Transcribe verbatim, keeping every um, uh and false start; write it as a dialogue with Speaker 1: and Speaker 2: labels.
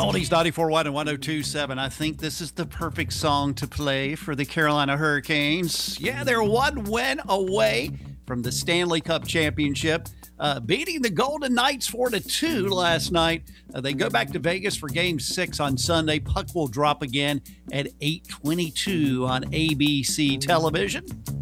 Speaker 1: Oldies ninety-four point one and one oh two point seven. I think this is the perfect song to play for the Carolina Hurricanes. Yeah, they're one win away from the Stanley Cup Championship, uh, beating the Golden Knights four to two last night. Uh, they go back to Vegas for Game six on Sunday. Puck will drop again at eight twenty-two on A B C television.